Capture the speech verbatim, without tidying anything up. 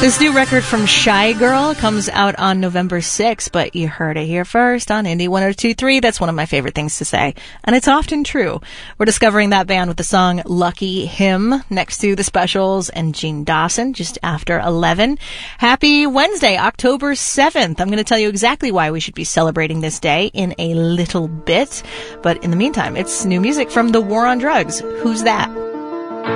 This new record from Shy Girl comes out on November sixth, but you heard it here first on Indie one oh two point three. That's one of my favorite things to say, and it's often true. We're discovering that band with the song Lucky Him, next to The Specials and Gene Dawson, just after eleven. Happy Wednesday, October seventh. I'm going to tell you exactly why we should be celebrating this day in a little bit, but in the meantime, it's new music from The War on Drugs. Who's that?